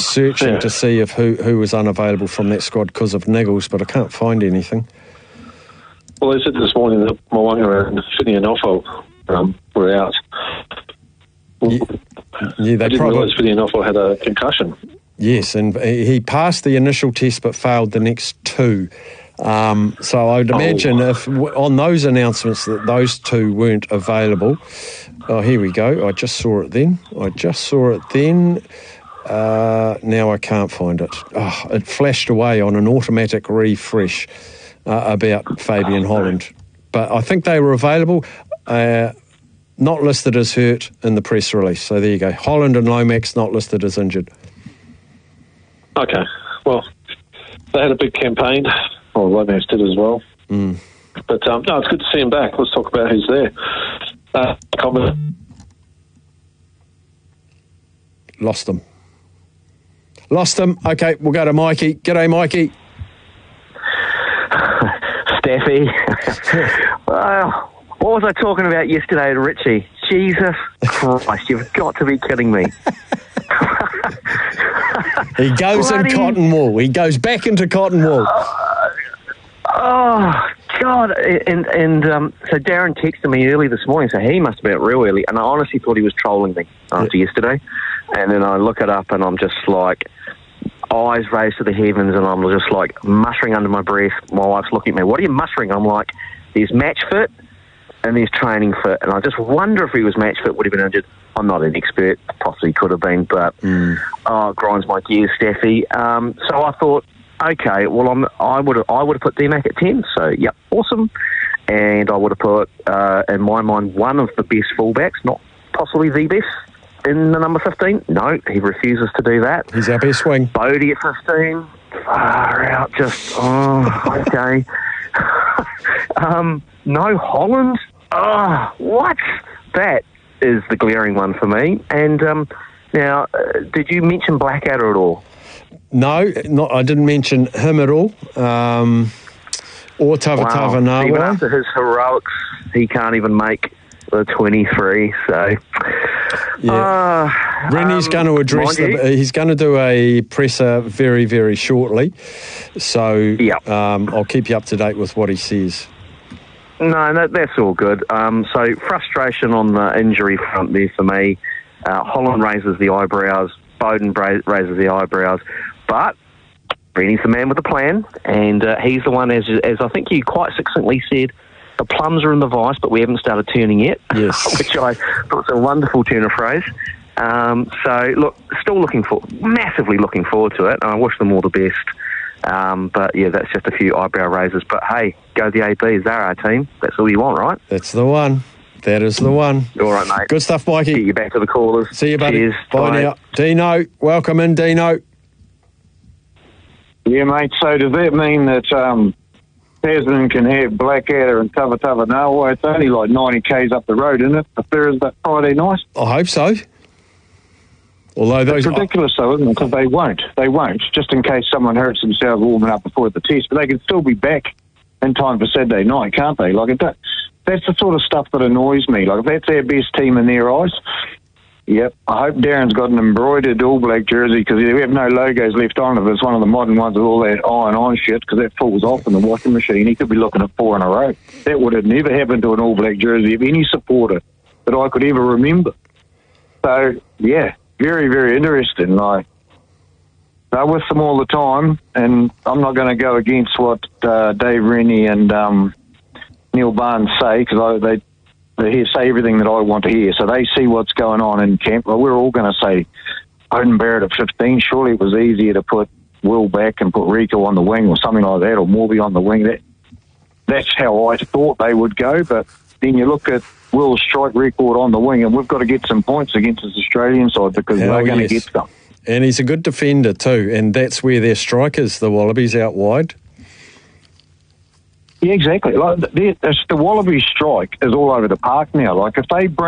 searching to see if who was unavailable from that squad because of niggles, but I can't find anything. Well, they said this morning that Mwanga and Finney and Offal were out. Yeah, they didn't realise Finney and Offal had a concussion. Yes, and he passed the initial test but failed the next two. So I would imagine if on those announcements that those two weren't available. Oh, here we go. I just saw it then. Now I can't find it. Oh, it flashed away on an automatic refresh about Fabian Holland. But I think they were available, not listed as hurt in the press release. So there you go. Holland and Lomax not listed as injured. Okay. Well, they had a big campaign. Well, Lomax did as well. Mm. But, no, it's good to see him back. Let's talk about who's there. Lost them. Okay, we'll go to Mikey. G'day, Mikey. Steffi. What was I talking about yesterday to Richie? Jesus Christ, you've got to be kidding me. He goes in cotton wool. He goes back into cotton wool. Oh, God. And so Darren texted me early this morning, so he must have been out real early, and I honestly thought he was trolling me after yesterday. And then I look it up, and I'm just like, eyes raised to the heavens, and I'm just like muttering under my breath. My wife's looking at me, what are you muttering? I'm like, there's match fit and there's training fit. And I just wonder if he was match fit, would he have been injured? I'm not an expert, possibly could have been, but it grinds my gears, Steffi. So I thought, okay, well, I would have put DMAC at 10, so yep, awesome. And I would have put, in my mind, one of the best fullbacks, not possibly the best, in the number 15. No, he refuses to do that. He's our best wing. Bodie at 15. Far out, just, okay. No, Holland. What? That is the glaring one for me. And now, did you mention Blackadder at all? No, I didn't mention him at all. Or Tavatava Nawa. Even after his heroics, he can't even make the 23. So, yeah. Rennie's going to address he's going to do a presser very, very shortly. So I'll keep you up to date with what he says. No, that's all good. So frustration on the injury front there for me. Holland raises the eyebrows. Bowden raises the eyebrows. But Rennie's the man with the plan, and he's the one, as I think you quite succinctly said, the plums are in the vice, but we haven't started turning yet. Yes. Which I thought was a wonderful turn of phrase. So, look, still massively looking forward to it, and I wish them all the best. But, yeah, that's just a few eyebrow raisers. But, hey, go the ABs. They're our team. That's all you want, right? That's the one. That is the one. All right, mate. Good stuff, Mikey. Get you back to the callers. See you, buddy. Cheers. Bye now. Dino, welcome in, Dino. Yeah, mate. So does that mean that Tasman can have Blackadder and Tavatava Nawa? It's only like 90 k's up the road, isn't it? For Thursday, Friday night. I hope so. Although those it's ridiculous, though, isn't it? Because they won't. They won't. Just in case someone hurts themselves warming up before the test, but they can still be back in time for Saturday night, can't they? Like that's the sort of stuff that annoys me. Like if that's their best team in their eyes. Yep, I hope Darren's got an embroidered All Black jersey because we have no logos left on it. It's one of the modern ones with all that iron shit because that falls off in the washing machine. He could be looking at 4 in a row. That would have never happened to an All Black jersey of any supporter that I could ever remember. So, yeah, very, very interesting. They're with them all the time, and I'm not going to go against what Dave Rennie and Neil Barnes say because they say everything that I want to hear. So they see what's going on in camp. Well, we're all going to say Odin Barrett at 15. Surely it was easier to put Will back and put Rico on the wing or something like that, or Morby on the wing. That's how I thought they would go. But then you look at Will's strike record on the wing, and we've got to get some points against this Australian side because they're going to get some. And he's a good defender too, and that's where their strikers, the Wallabies, out wide. Yeah, exactly. Like the Wallaby strike is all over the park now. Like if they bring